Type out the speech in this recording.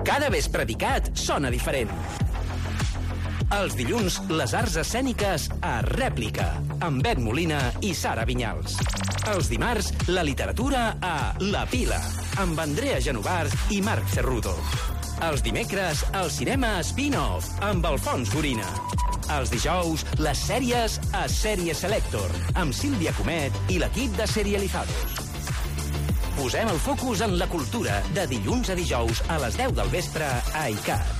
Cada vespre d'ICAT sona diferent. Els dilluns, les arts escèniques a Rèplica, amb Bet Molina i Sara Vinyals. Els dimarts, la literatura a La Pila, amb Andrea Genovars i Marc Cerrudo. Els dimecres, el cinema spin-off, amb Alfons Gorina. Els dijous, les sèries a Sèrie Selector, amb Sílvia Comet i l'equip de Serializados. Posem el focus en la cultura de dilluns a dijous a les 10 del vespre a ICAT.